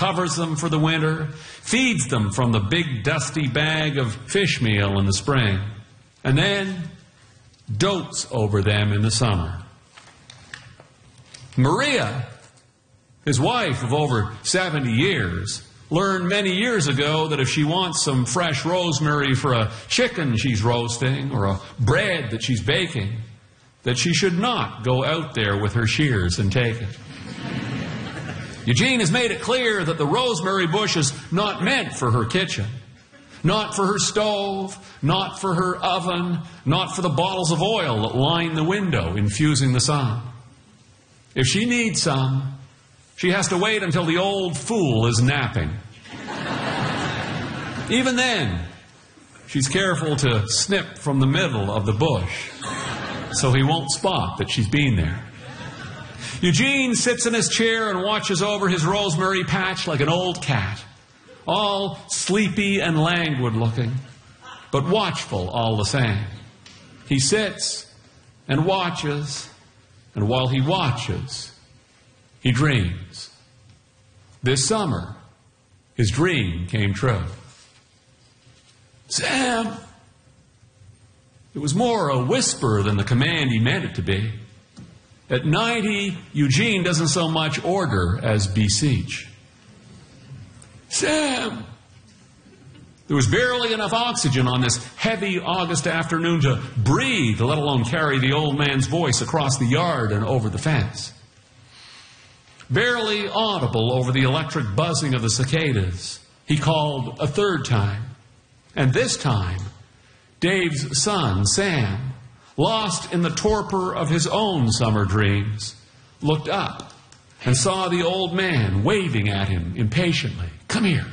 covers them for the winter, feeds them from the big dusty bag of fish meal in the spring, and then dotes over them in the summer. Maria, his wife of over 70 years, learned many years ago that if she wants some fresh rosemary for a chicken she's roasting or a bread that she's baking, that she should not go out there with her shears and take it. Eugene has made it clear that the rosemary bush is not meant for her kitchen, not for her stove, not for her oven, not for the bottles of oil that line the window infusing the sun. If she needs some, she has to wait until the old fool is napping. Even then, she's careful to snip from the middle of the bush so he won't spot that she's been there. Eugene sits in his chair and watches over his rosemary patch like an old cat, all sleepy and languid looking, but watchful all the same. He sits and watches, and while he watches, he dreams. This summer, his dream came true. "Sam!" It was more a whisper than the command he meant it to be. At 90, Eugene doesn't so much order as beseech. "Sam!" There was barely enough oxygen on this heavy August afternoon to breathe, let alone carry the old man's voice across the yard and over the fence. Barely audible over the electric buzzing of the cicadas, he called a third time. And this time, Dave's son, Sam, lost in the torpor of his own summer dreams, looked up and saw the old man waving at him impatiently. "Come here."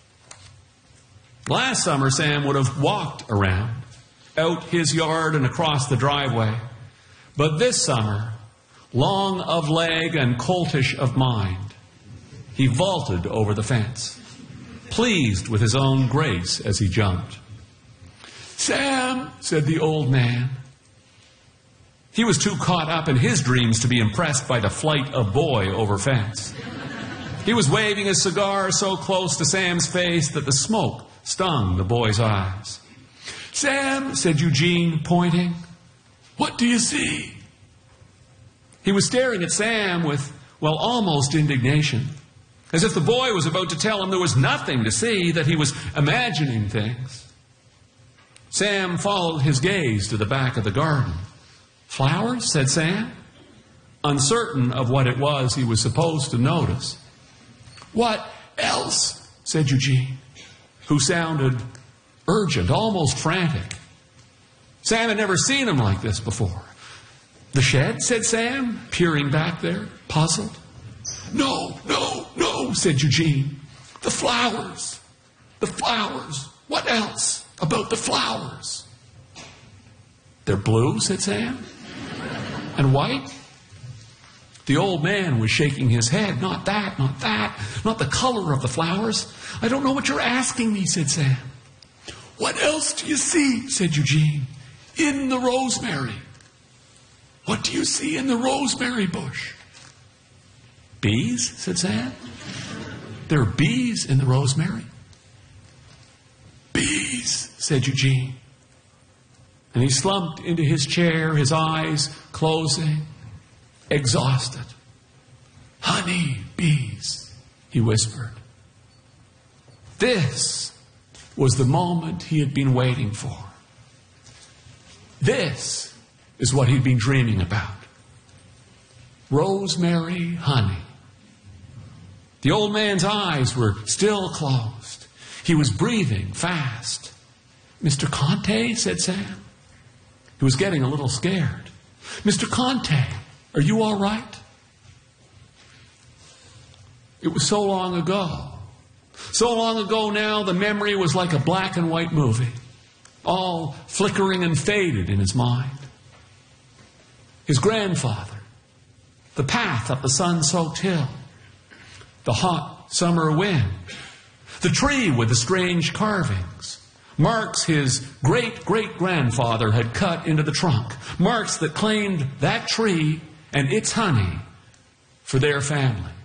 Last summer, Sam would have walked around, out his yard and across the driveway. But this summer, long of leg and coltish of mind, he vaulted over the fence, pleased with his own grace as he jumped. "Sam," said the old man. He was too caught up in his dreams to be impressed by the flight of boy over fence. He was waving his cigar so close to Sam's face that the smoke stung the boy's eyes. "Sam," said Eugene, pointing, "what do you see?" He was staring at Sam with, well, almost indignation, as if the boy was about to tell him there was nothing to see, that he was imagining things. Sam followed his gaze to the back of the garden. "Flowers?" said Sam, uncertain of what it was he was supposed to notice. "What else?" said Eugene, who sounded urgent, almost frantic. Sam had never seen him like this before. "The shed?" said Sam, peering back there, puzzled. No, said Eugene. "The flowers. The flowers. What else about the flowers?" "They're blue," said Sam. "And white?" The old man was shaking his head. Not that, not the color of the flowers. "I don't know what you're asking me," said Sam. "What else do you see?" said Eugene. "In the rosemary." "What do you see in the rosemary bush?" "Bees," said Sam. "There are bees in the rosemary." "Bees," said Eugene. And he slumped into his chair, his eyes closing, exhausted. "Honey bees," he whispered. This was the moment he had been waiting for. This is what he'd been dreaming about. Rosemary honey. The old man's eyes were still closed. He was breathing fast. "Mr. Conte," said Sam. He was getting a little scared. "Mr. Conte, are you all right?" It was so long ago. So long ago now, the memory was like a black and white movie, all flickering and faded in his mind. His grandfather, the path up the sun-soaked hill, the hot summer wind, the tree with the strange carvings, marks his great-great-grandfather had cut into the trunk, marks that claimed that tree and its honey for their family.